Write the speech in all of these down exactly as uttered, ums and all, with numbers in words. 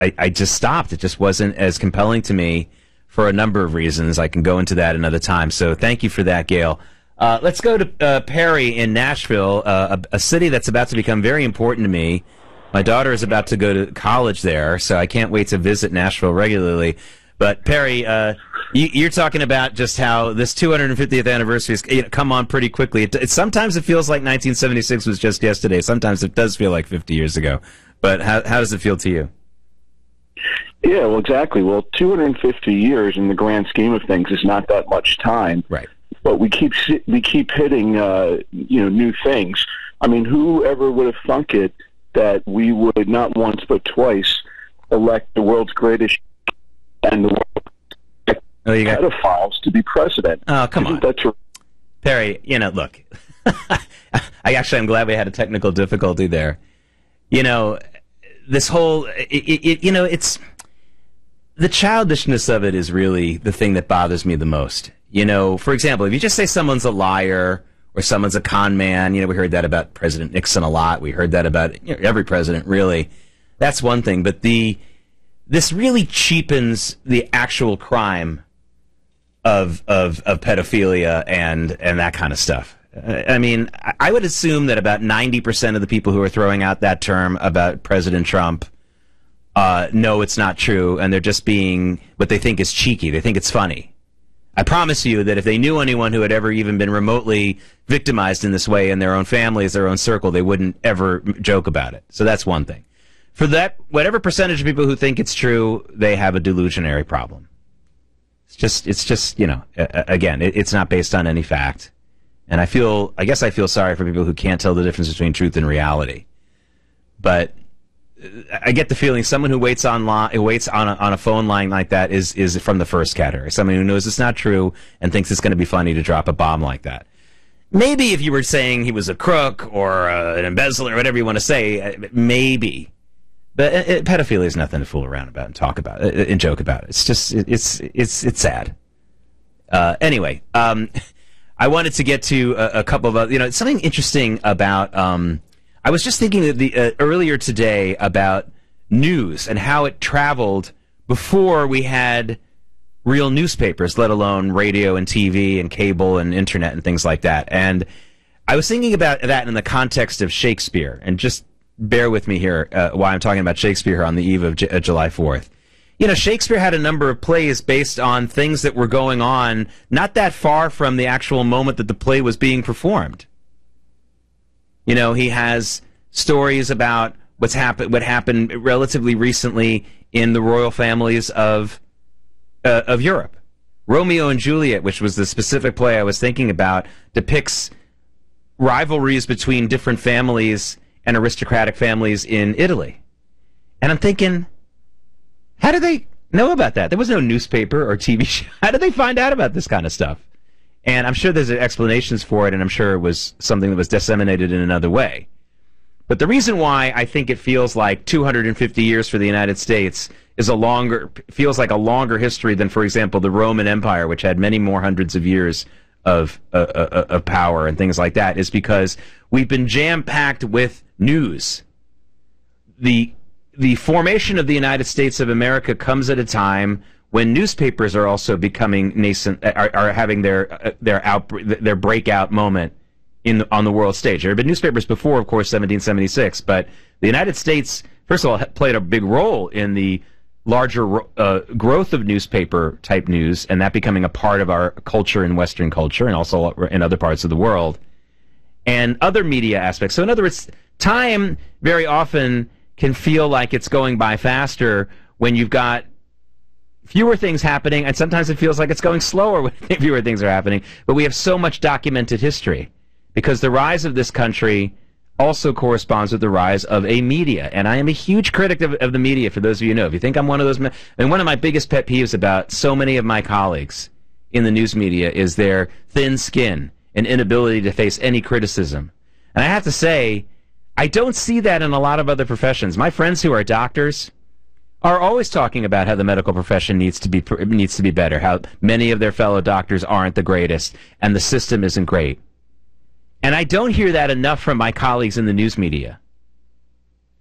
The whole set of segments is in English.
I, I just stopped. It just wasn't as compelling to me for a number of reasons. I can go into that another time. So thank you for that, Gail. Uh, let's go to uh, Perry in Nashville, uh, a, a city that's about to become very important to me. My daughter is about to go to college there, so I can't wait to visit Nashville regularly. But Perry, uh, you, you're talking about just how this two hundred fiftieth anniversary has you know, come on pretty quickly. It, it, sometimes it feels like nineteen seventy-six was just yesterday. Sometimes it does feel like fifty years ago. But how, how does it feel to you? Yeah, well, exactly. Well, two hundred fifty years in the grand scheme of things is not that much time. Right. But we keep we keep hitting uh, you know new things. I mean, who ever would have thunk it that we would not once but twice elect the world's greatest and the world's oh, you got... pedophiles to be president? Oh, come Isn't on, that true? Perry. You know, look. I actually, I'm glad we had a technical difficulty there. You know, this whole, it, it, you know, it's the childishness of it is really the thing that bothers me the most. You know, for example, if you just say someone's a liar or someone's a con man, you know, we heard that about President Nixon a lot. We heard that about you know, every president, really. That's one thing. But the this really cheapens the actual crime of of of pedophilia and and that kind of stuff. I mean, I would assume that about ninety percent of the people who are throwing out that term about President Trump uh, know it's not true, and they're just being what they think is cheeky. They think it's funny. I promise you that if they knew anyone who had ever even been remotely victimized in this way in their own families, their own circle, they wouldn't ever joke about it. So that's one thing. For that, whatever percentage of people who think it's true, they have a delusionary problem. It's just, it's just, you know, again, it's not based on any fact. And I feel, I guess I feel sorry for people who can't tell the difference between truth and reality. But I get the feeling someone who waits on who waits on a, on a phone line like that is is from the first category. Someone who knows it's not true and thinks it's going to be funny to drop a bomb like that. Maybe if you were saying he was a crook or uh, an embezzler or whatever you want to say, maybe. But uh, pedophilia is nothing to fool around about and talk about uh, and joke about. It's just it, it's it's it's sad. Uh, anyway, um, I wanted to get to a, a couple of other, you know something interesting about. Um, I was just thinking that the, uh, earlier today about news and how it traveled before we had real newspapers, let alone radio and T V and cable and internet and things like that. And I was thinking about that in the context of Shakespeare. And just bear with me here uh, while I'm talking about Shakespeare here on the eve of J- uh, July fourth. You know, Shakespeare had a number of plays based on things that were going on not that far from the actual moment that the play was being performed. You know, he has stories about what's happened, what happened relatively recently in the royal families of uh, of Europe. Romeo and Juliet, which was the specific play I was thinking about, depicts rivalries between different families and aristocratic families in Italy. And I'm thinking, how did they know about that? There was no newspaper or T V show. How did they find out about this kind of stuff? And I'm sure there's explanations for it, and I'm sure it was something that was disseminated in another way. But the reason why I think it feels like two hundred fifty years for the United States is a longer, feels like a longer history than, for example, the Roman Empire, which had many more hundreds of years of uh, uh, of power and things like that, is because we've been jam-packed with news. The the formation of the United States of America comes at a time when newspapers are also becoming nascent, are, are having their their out their breakout moment in on the world stage. There have been newspapers before, of course, seventeen seventy-six, but the United States, first of all, played a big role in the larger uh, growth of newspaper type news, and that becoming a part of our culture in Western culture, and also in other parts of the world, and other media aspects. So, in other words, time very often can feel like it's going by faster when you've got fewer things happening, and sometimes it feels like it's going slower when fewer things are happening. But we have so much documented history because the rise of this country also corresponds with the rise of a media. And I am a huge critic of, of the media, for those of you who know. If you think I'm one of those, and one of my biggest pet peeves about so many of my colleagues in the news media is their thin skin and inability to face any criticism. And I have to say, I don't see that in a lot of other professions. My friends who are doctors are always talking about how the medical profession needs to be needs to be better, how many of their fellow doctors aren't the greatest, and the system isn't great. And I don't hear that enough from my colleagues in the news media.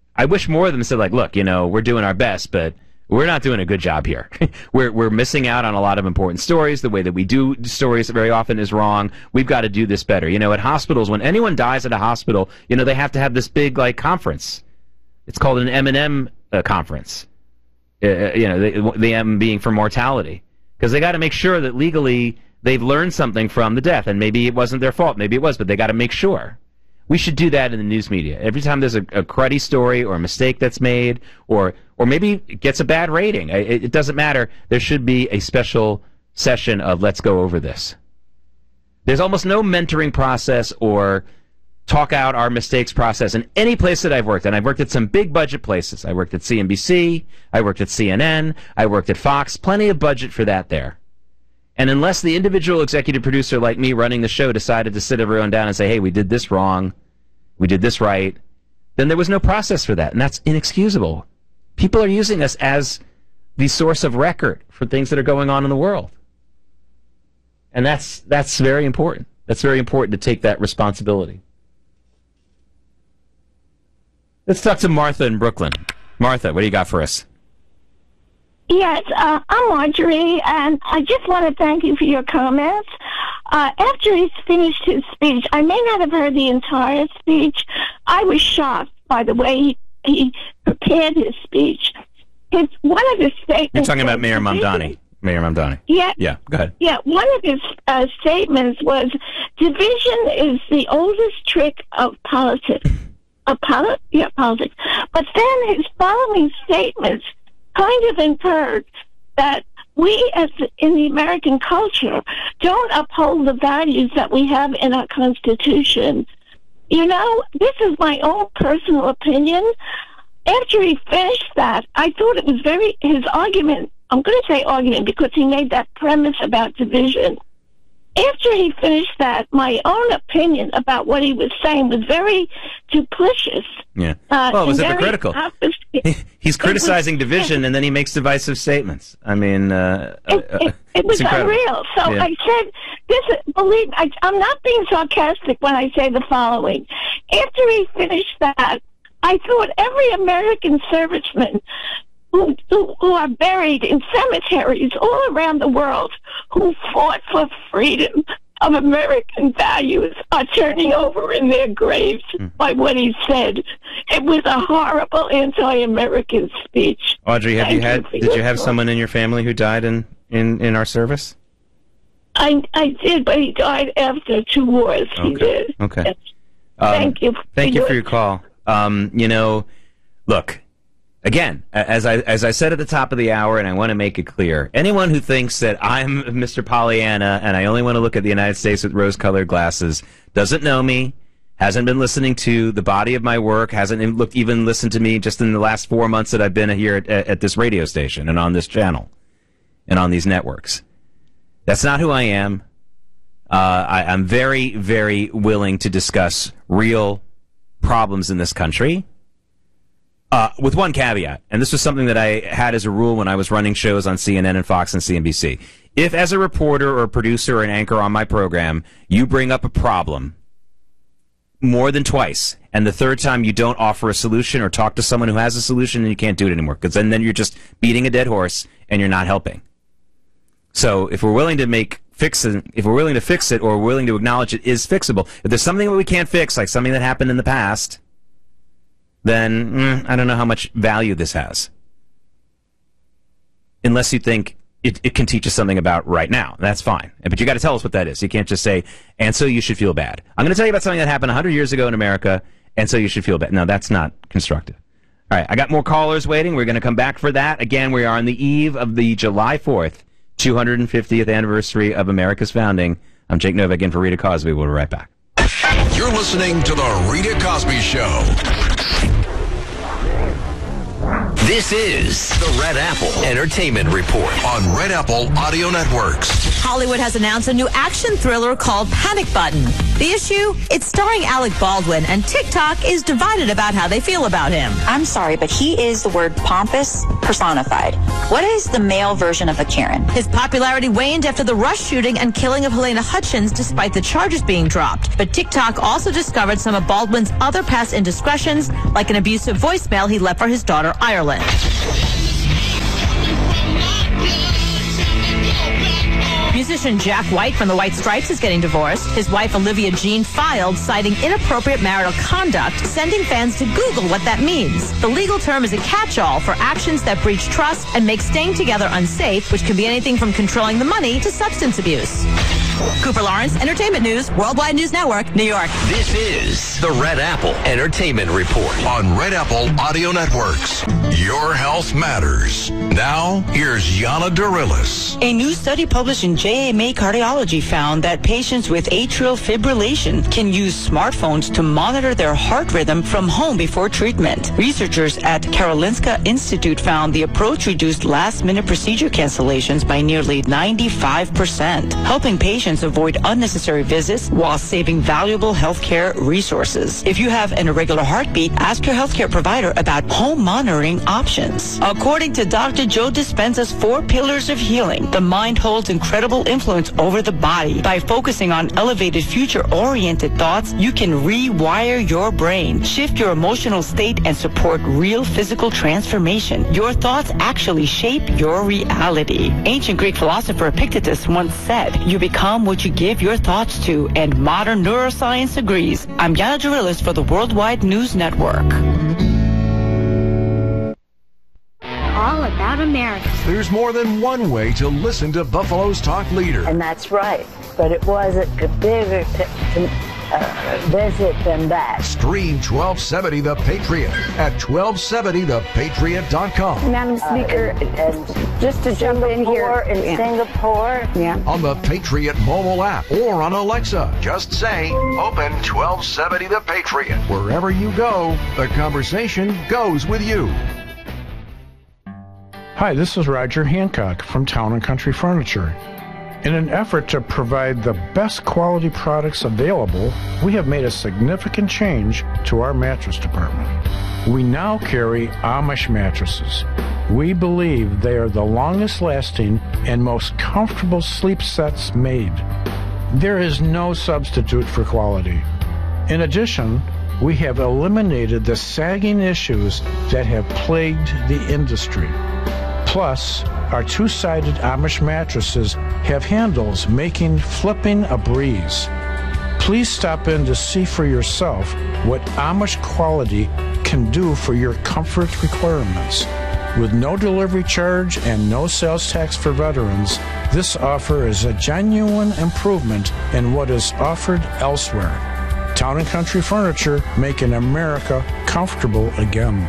I wish more of them said, like, look, you know, we're doing our best, but we're not doing a good job here. we're we're missing out on a lot of important stories. The way that we do stories very often is wrong. We've got to do this better. You know, at hospitals, when anyone dies at a hospital, you know, they have to have this big, like, conference. It's called an M and M uh, conference. Uh, you know, the, the M being for mortality. Because they got to make sure that legally they've learned something from the death. And maybe it wasn't their fault. Maybe it was, but they got to make sure. We should do that in the news media. Every time there's a, a cruddy story or a mistake that's made, or or maybe it gets a bad rating, it, it doesn't matter. There should be a special session of let's go over this. There's almost no mentoring process or talk out our mistakes process in any place that I've worked. And I've worked at some big budget places. I worked at C N B C. I worked at C N N. I worked at Fox. Plenty of budget for that there. And unless the individual executive producer like me running the show decided to sit everyone down and say, hey, we did this wrong, we did this right, then there was no process for that. And that's inexcusable. People are using us as the source of record for things that are going on in the world. And that's that's very important. That's very important to take that responsibility. Let's talk to Martha in Brooklyn. Martha, what do you got for us? Yes, uh, I'm Marjorie, and I just want to thank you for your comments. Uh, after he finished his speech, I may not have heard the entire speech. I was shocked by the way he, he prepared his speech. His, one of his statements... You're talking about Mayor Mamdani. Mayor Mamdani. Yeah. Yeah, go ahead. Yeah, one of his uh, statements was, division is the oldest trick of politics. Of poli- yeah, politics. But then his following statements kind of inferred that we, as the, in the American culture, don't uphold the values that we have in our Constitution. You know, this is my own personal opinion. After he finished that, I thought it was very, his argument, I'm going to say argument because he made that premise about division. After he finished that, my own opinion about what he was saying was very duplicitous. Yeah. Uh, well, it was and very hypocritical. opposite. He's criticizing was, division, and then he makes divisive statements. I mean, uh, it, uh, it, it was incredible. unreal. So Yeah. I said, "This, is- believe I, I'm not being sarcastic when I say the following." After he finished that, I thought every American serviceman who, who, who are buried in cemeteries all around the world who fought for freedom of American values are turning over in their graves mm. by what he said. It was a horrible anti-American speech. Audrey, have Thank you had? you Did you have thoughts. someone in your family who died in, in, in our service? I I did, but he died after two wars. Okay. He did. Okay. Yes. Um, Thank you. Thank you for your call. Um, you know, look, again, as I as I said at the top of the hour, and I want to make it clear, anyone who thinks that I'm Mister Pollyanna and I only want to look at the United States with rose-colored glasses doesn't know me, hasn't been listening to the body of my work, hasn't even looked, even listened to me just in the last four months that I've been here at, at this radio station and on this channel and on these networks. That's not who I am. Uh, I, I'm very, very willing to discuss real problems in this country, uh, with one caveat, and this was something that I had as a rule when I was running shows on C N N and Fox and C N B C. If, as a reporter or a producer or an anchor on my program, you bring up a problem more than twice, and the third time you don't offer a solution or talk to someone who has a solution, then you can't do it anymore, because then, then you're just beating a dead horse and you're not helping. So if we're willing to make fix it, if we're willing to fix it, or we're willing to acknowledge it is fixable, if there's something that we can't fix, like something that happened in the past, then mm, I don't know how much value this has. Unless you think it, it can teach us something about right now. That's fine. But you got to tell us what that is. You can't just say, and so you should feel bad. I'm going to tell you about something that happened one hundred years ago in America, and so you should feel bad. No, that's not constructive. All right, I got more callers waiting. We're going to come back for that. Again, we are on the eve of the July fourth, two hundred fiftieth anniversary of America's founding. I'm Jake Novak in for Rita Cosby. We'll be right back. You're listening to The Rita Cosby Show. This is the Red Apple Entertainment Report on Red Apple Audio Networks. Hollywood has announced a new action thriller called Panic Button. The issue? It's starring Alec Baldwin, and TikTok is divided about how they feel about him. I'm sorry, but he is the word pompous personified. What is the male version of a Karen? His popularity waned after the rush shooting and killing of Helena Hutchins, despite the charges being dropped. But TikTok also discovered some of Baldwin's other past indiscretions, like an abusive voicemail he left for his daughter, Ireland. Musician Jack White from the White Stripes is getting divorced. His wife Olivia Jean filed, citing inappropriate marital conduct, sending fans to Google what that means. The legal term is a catch-all for actions that breach trust and make staying together unsafe, which can be anything from controlling the money to substance abuse. Cooper Lawrence, Entertainment News, Worldwide News Network, New York. This is the Red Apple Entertainment Report on Red Apple Audio Networks. Your health matters. Now, here's Yana Dorillis. A new study published in J M A Cardiology found that patients with atrial fibrillation can use smartphones to monitor their heart rhythm from home before treatment. Researchers at Karolinska Institute found the approach reduced last-minute procedure cancellations by nearly ninety-five percent, helping patients avoid unnecessary visits while saving valuable healthcare resources. If you have an irregular heartbeat, ask your healthcare provider about home monitoring options. According to Doctor Joe Dispenza's Four Pillars of Healing, the mind holds incredible influence over the body. By focusing on elevated future-oriented thoughts, you can rewire your brain, shift your emotional state, and support real physical transformation. Your thoughts actually shape your reality. Ancient Greek philosopher Epictetus once said, "You become what you give your thoughts to," and modern neuroscience agrees. I'm Yana Dorillis for the Worldwide News Network. All about America. There's more than one way to listen to Buffalo's talk leader. And that's right. But it wasn't a bigger t- t- uh, visit than that. Stream twelve seventy The Patriot at twelve seventy the patriot dot com. Madam Speaker, uh, just to jump in here. In yeah. Singapore. Yeah. On the Patriot mobile app or on Alexa. Just say, open twelve seventy The Patriot. Wherever you go, the conversation goes with you. Hi, this is Roger Hancock from Town and Country Furniture. In an effort to provide the best quality products available, we have made a significant change to our mattress department. We now carry Amish mattresses. We believe they are the longest lasting and most comfortable sleep sets made. There is no substitute for quality. In addition, we have eliminated the sagging issues that have plagued the industry. Plus, our two-sided Amish mattresses have handles making flipping a breeze. Please stop in to see for yourself what Amish quality can do for your comfort requirements. With no delivery charge and no sales tax for veterans, this offer is a genuine improvement in what is offered elsewhere. Town and Country Furniture, making America comfortable again.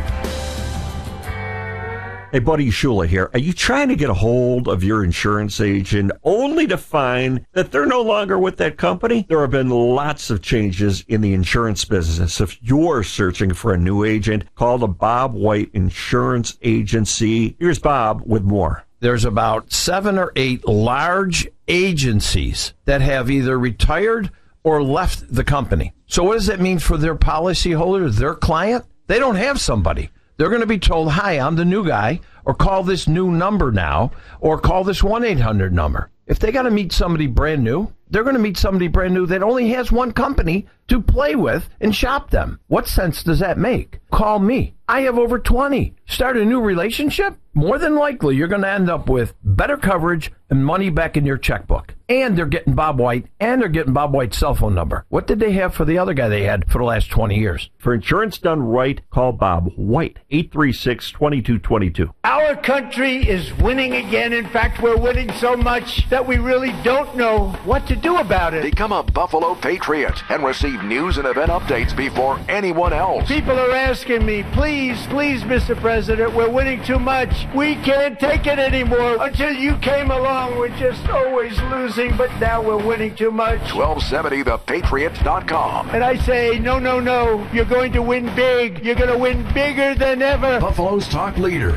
Hey, Buddy Shula here. Are you trying to get a hold of your insurance agent only to find that they're no longer with that company? There have been lots of changes in the insurance business. If you're searching for a new agent, call the Bob White Insurance Agency. Here's Bob with more. There's about seven or eight large agencies that have either retired or left the company. So what does that mean for their policyholder, their client? They don't have somebody. They're going to be told, hi, I'm the new guy, or call this new number now, or call this one eight hundred number. If they got to meet somebody brand new, they're going to meet somebody brand new that only has one company to play with and shop them. What sense does that make? Call me. I have over twenty. Start a new relationship? More than likely, you're going to end up with better coverage and money back in your checkbook. And they're getting Bob White, and they're getting Bob White's cell phone number. What did they have for the other guy they had for the last twenty years? For insurance done right, call Bob White, eight three six, two two two two. Our country is winning again. In fact, we're winning so much that we really don't know what to do about it. Become a Buffalo Patriot and receive news and event updates before anyone else. People are asking me, please, please, Mister President, we're winning too much. We can't take it anymore. Until you came along, we're just always losing, but now we're winning too much. twelve seventy the patriot dot com. And I say, no, no, no, you're going to win big. You're going to win bigger than ever. Buffalo's talk leader.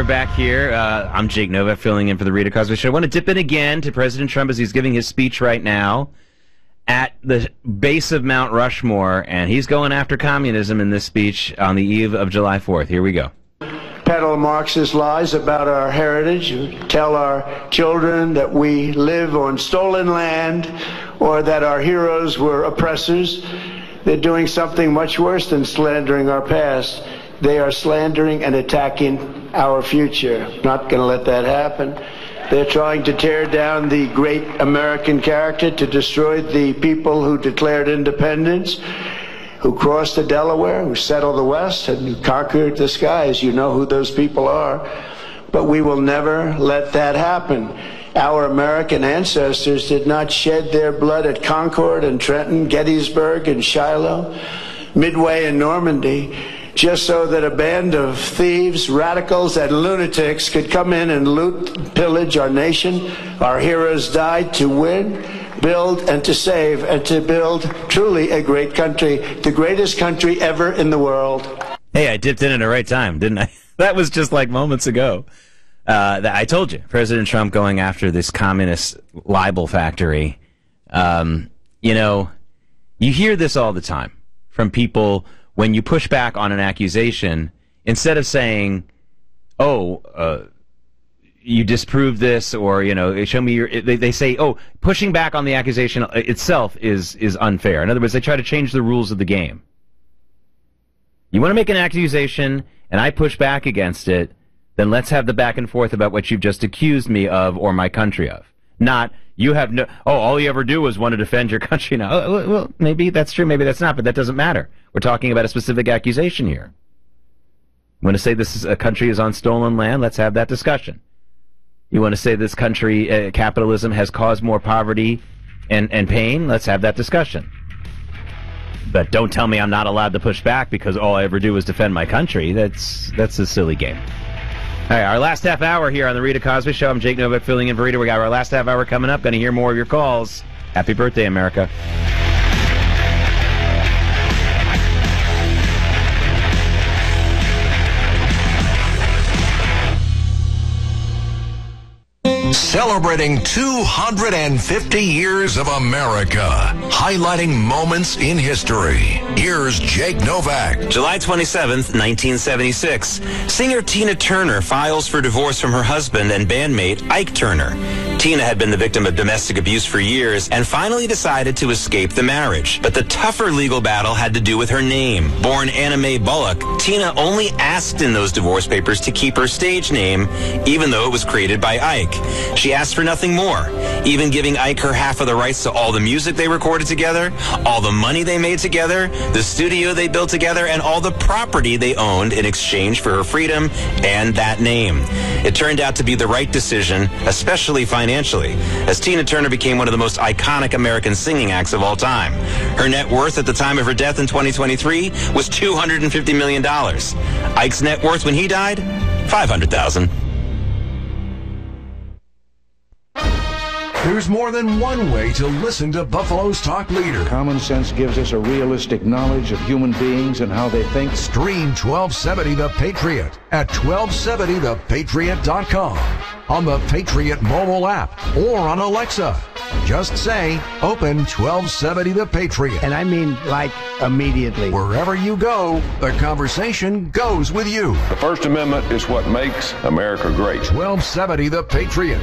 back here. Uh, I'm Jake Novak, filling in for the Rita Cosby Show. I want to dip in again to President Trump as he's giving his speech right now at the base of Mount Rushmore, and he's going after communism in this speech on the eve of July fourth. Here we go. Peddle Marxist lies about our heritage, tell our children that we live on stolen land or that our heroes were oppressors. They're doing something much worse than slandering our past. They are slandering and attacking our future. Not going to let that happen. They're trying to tear down the great American character, to destroy the people who declared independence, who crossed the Delaware, who settled the West, and who conquered the skies. You know who those people are. But we will never let that happen. Our American ancestors did not shed their blood at Concord and Trenton, Gettysburg and Shiloh, Midway and Normandy, just so that a band of thieves, radicals, and lunatics could come in and loot, pillage our nation. Our heroes died to win, build, and to save, and to build truly a great country, the greatest country ever in the world. Hey, I dipped in at the right time, didn't I? That was just like moments ago. Uh, that I told you, President Trump going after this communist libel factory. Um, you know, you hear this all the time from people. When you push back on an accusation, instead of saying, oh, uh, you disprove this, or, you know, show me your, they, they say, oh, pushing back on the accusation itself is, is unfair. In other words, they try to change the rules of the game. You want to make an accusation, and I push back against it, then let's have the back and forth about what you've just accused me of or my country of. Not, you have no, oh, all you ever do is want to defend your country now. Oh, well, maybe that's true, maybe that's not, but that doesn't matter. We're talking about a specific accusation here. You want to say this is, a country is on stolen land? Let's have that discussion. You want to say this country, uh, capitalism, has caused more poverty and, and pain? Let's have that discussion. But don't tell me I'm not allowed to push back because all I ever do is defend my country. That's, that's a silly game. All right, our last half hour here on the Rita Cosby Show. I'm Jake Novak, filling in for Rita. We got our last half hour coming up. Going to hear more of your calls. Happy birthday, America. Celebrating two hundred fifty years of America, highlighting moments in history. Here's Jake Novak. July twenty-seventh, nineteen seventy-six. Singer Tina Turner files for divorce from her husband and bandmate Ike Turner. Tina had been the victim of domestic abuse for years and finally decided to escape the marriage. But the tougher legal battle had to do with her name. Born Anna Mae Bullock, Tina only asked in those divorce papers to keep her stage name, even though it was created by Ike. She asked for nothing more, even giving Ike her half of the rights to all the music they recorded together, all the money they made together, the studio they built together, and all the property they owned in exchange for her freedom and that name. It turned out to be the right decision, especially financially, as Tina Turner became one of the most iconic American singing acts of all time. Her net worth at the time of her death in twenty twenty-three was two hundred fifty million dollars. Ike's net worth when he died? five hundred thousand dollars. There's more than one way to listen to Buffalo's talk leader. Common sense gives us a realistic knowledge of human beings and how they think. Stream twelve seventy The Patriot at twelve seventy the patriot dot com, on the Patriot mobile app, or on Alexa. Just say, open twelve seventy The Patriot. And I mean, like, immediately. Wherever you go, the conversation goes with you. The First Amendment is what makes America great. twelve seventy The Patriot.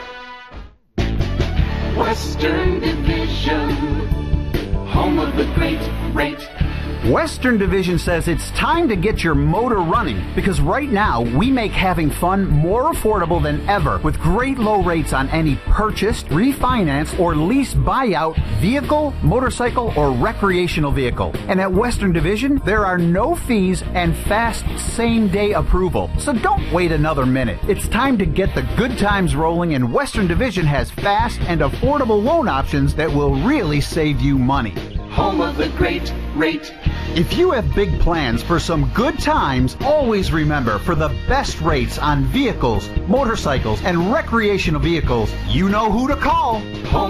Western Division, home of the great rate. Western Division says it's time to get your motor running, because right now we make having fun more affordable than ever with great low rates on any purchased, refinanced, or lease buyout vehicle, motorcycle, or recreational vehicle. And at Western Division, there are no fees and fast same-day approval. So don't wait another minute. It's time to get the good times rolling, and Western Division has fast and affordable loan options that will really save you money. Home of the great rate. If you have big plans for some good times, always remember, for the best rates on vehicles, motorcycles, and recreational vehicles, you know who to call. Home